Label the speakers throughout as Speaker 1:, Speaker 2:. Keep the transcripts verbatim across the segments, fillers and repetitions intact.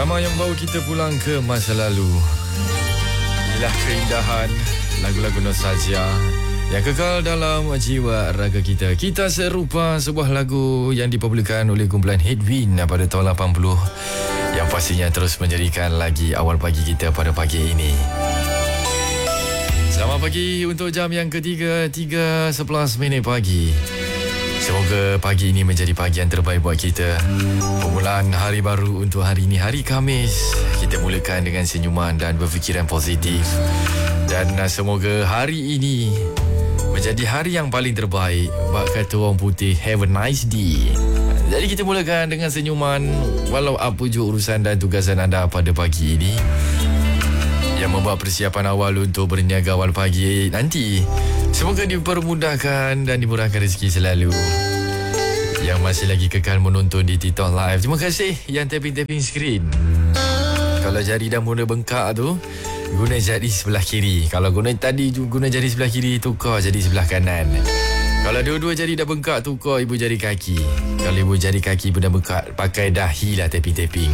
Speaker 1: Drama yang bawa kita pulang ke masa lalu. Inilah keindahan lagu-lagu nostalgia yang kekal dalam jiwa raga kita. Kita Serupa, sebuah lagu yang dipopularkan oleh kumpulan Headwind pada tahun lapan puluh, yang pastinya terus menjadikan lagi awal pagi kita pada pagi ini. Selamat pagi untuk jam yang ketiga, tiga sebelas minit pagi. Semoga pagi ini menjadi pagi yang terbaik buat kita. Permulaan hari baru untuk hari ini, hari Khamis. Kita mulakan dengan senyuman dan berfikiran positif. Dan semoga hari ini menjadi hari yang paling terbaik. Bak kata orang putih, have a nice day. Jadi kita mulakan dengan senyuman, walau apa je urusan dan tugasan anda pada pagi ini, yang membuat persiapan awal untuk berniaga awal pagi nanti. Semoga dipermudahkan dan dimurahkan rezeki selalu. Yang masih lagi kekal menonton di TikTok Live, terima kasih. Yang tapping-tapping skrin, kalau jari dah mula bengkak tu, guna jari sebelah kiri. Kalau guna tadi guna jari sebelah kiri, tukar jadi sebelah kanan. Kalau dua-dua jari dah bengkak, tukar ibu jari kaki. Kalau ibu jari kaki pun dah bengkak, pakai dahi lah tapping-tapping.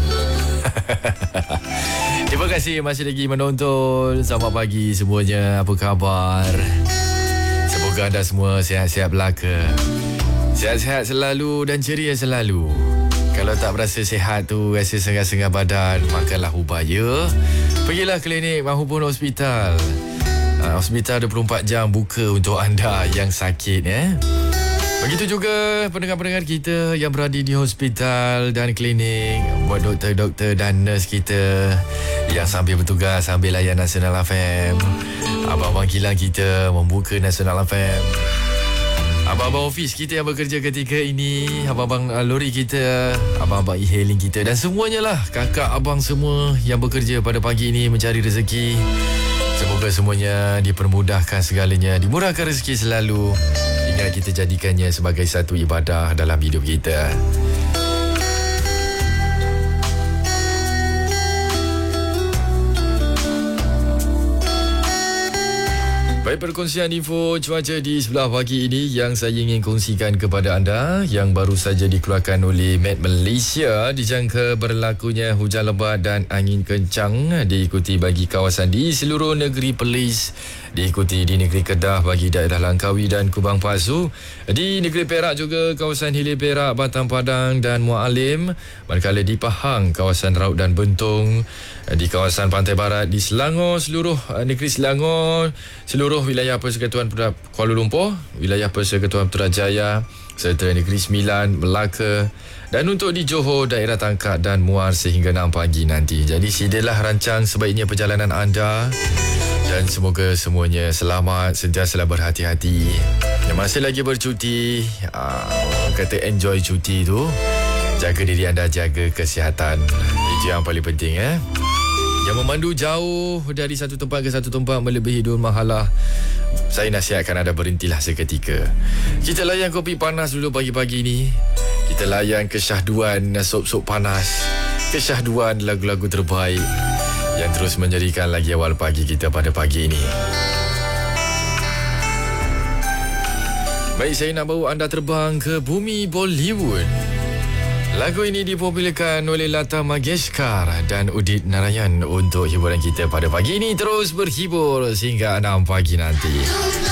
Speaker 1: Terima kasih masih lagi menonton. Selamat pagi semuanya. Apa khabar? Semoga anda semua sihat-sihat belaka. Sihat-sihat selalu dan ceria selalu. Kalau tak berasa sihat tu, rasa sengah-sengah badan, makanlah ubat ya. Pergilah klinik maupun hospital. Uh, hospital dua puluh empat jam buka untuk anda yang sakit ya. Begitu juga pendengar-pendengar kita yang berada di hospital dan klinik, buat doktor-doktor dan nurse kita yang sambil bertugas sambil layan Nasional F M. Abang-abang kilang kita membuka Nasional F M. Abang-abang ofis kita yang bekerja ketika ini, abang-abang uh, lori kita, abang-abang e-hailing kita, dan semuanya lah, kakak abang semua yang bekerja pada pagi ini mencari rezeki. Semoga semuanya dipermudahkan segalanya, dimurahkan rezeki selalu. Ingat, kita jadikannya sebagai satu ibadah dalam hidup kita. Baik, perkongsian info cuaca di sebelah pagi ini yang saya ingin kongsikan kepada anda, yang baru saja dikeluarkan oleh Met Malaysia. Dijangka berlakunya hujan lebat dan angin kencang diikuti bagi kawasan di seluruh negeri Perlis, diikuti di negeri Kedah bagi daerah Langkawi dan Kubang Pasu, di negeri Perak juga kawasan Hilir Perak, Batam Padang dan Muar Alim, manakala di Pahang kawasan Raut dan Bentong, di kawasan Pantai Barat, di Selangor, seluruh negeri Selangor, seluruh wilayah Persekutuan Kuala Lumpur, wilayah Persekutuan Putrajaya serta Negeri Sembilan, Melaka, dan untuk di Johor, daerah Tangkak dan Muar sehingga enam pagi nanti. Jadi sidilah rancang sebaiknya perjalanan anda, dan semoga semuanya selamat, sentiasa berhati-hati. Yang masih lagi bercuti, aa, kata enjoy cuti tu, jaga diri anda, jaga kesihatan. Itu yang paling penting eh. Yang memandu jauh dari satu tempat ke satu tempat melebihi dua mahalah, saya nasihatkan anda berhentilah seketika. Kita layan kopi panas dulu pagi-pagi ni. Kita layan kesyahduan sop-sop panas, kesyahduan lagu-lagu terbaik yang terus menjadikan lagi awal pagi kita pada pagi ini. Baik, saya nak bawa anda terbang ke bumi Bollywood. Lagu ini dipopularkan oleh Lata Mangeshkar dan Udit Narayan untuk hiburan kita pada pagi ini. Terus berhibur sehingga enam pagi nanti.